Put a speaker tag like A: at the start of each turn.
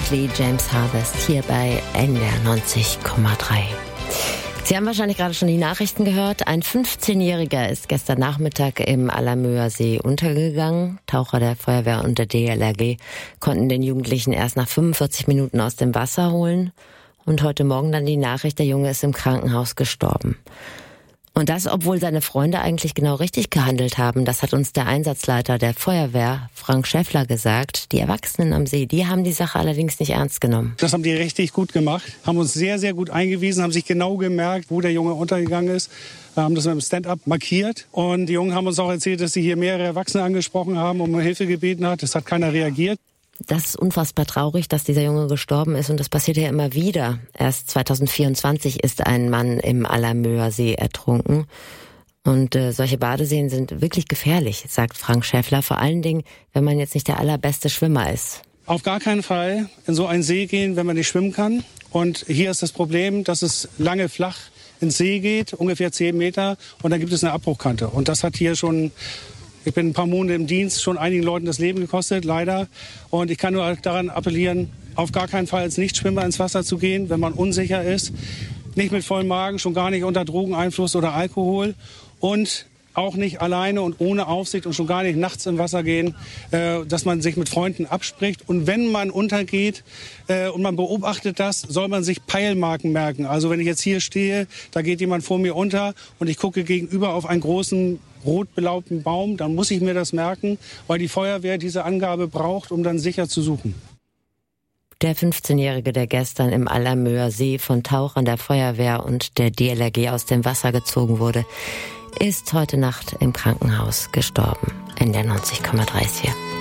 A: Lee, James Harvest hier bei NDR 90,3. Sie haben wahrscheinlich gerade schon die Nachrichten gehört. Ein 15-Jähriger ist gestern Nachmittag im Allermöer See untergegangen. Taucher der Feuerwehr und der DLRG konnten den Jugendlichen erst nach 45 Minuten aus dem Wasser holen. Und heute Morgen dann die Nachricht, der Junge ist im Krankenhaus gestorben. Und das, obwohl seine Freunde eigentlich genau richtig gehandelt haben. Das hat uns der Einsatzleiter der Feuerwehr, Frank Schäffler, gesagt. Die Erwachsenen am See, die haben die Sache allerdings nicht ernst genommen.
B: Das haben die richtig gut gemacht, haben uns sehr, sehr gut eingewiesen, haben sich genau gemerkt, wo der Junge untergegangen ist. Haben das mit dem Stand-up markiert. Und die Jungen haben uns auch erzählt, dass sie hier mehrere Erwachsene angesprochen haben und um Hilfe gebeten hat. Es hat keiner reagiert.
A: Das ist unfassbar traurig, dass dieser Junge gestorben ist, und das passiert ja immer wieder. Erst 2024 ist ein Mann im Allermöer See ertrunken. Und solche Badeseen sind wirklich gefährlich, sagt Frank Schäffler, vor allen Dingen, wenn man jetzt nicht der allerbeste Schwimmer ist.
B: Auf gar keinen Fall in so einen See gehen, wenn man nicht schwimmen kann. Und hier ist das Problem, dass es lange flach ins See geht, ungefähr 10 Meter, und dann gibt es eine Abbruchkante. Und das hat hier schon... Ich bin ein paar Monate im Dienst, schon einigen Leuten das Leben gekostet, leider. Und ich kann nur daran appellieren, auf gar keinen Fall als Nichtschwimmer ins Wasser zu gehen, wenn man unsicher ist. Nicht mit vollem Magen, schon gar nicht unter Drogeneinfluss oder Alkohol. Und auch nicht alleine und ohne Aufsicht und schon gar nicht nachts im Wasser gehen, dass man sich mit Freunden abspricht. Und wenn man untergeht und man beobachtet das, soll man sich Peilmarken merken. Also wenn ich jetzt hier stehe, da geht jemand vor mir unter und ich gucke gegenüber auf einen großen rot belaubten Baum, dann muss ich mir das merken, weil die Feuerwehr diese Angabe braucht, um dann sicher zu suchen.
A: Der 15-Jährige, der gestern im Allermöer See von Tauchern der Feuerwehr und der DLRG aus dem Wasser gezogen wurde, ist heute Nacht im Krankenhaus gestorben. NDR 90,3 hier.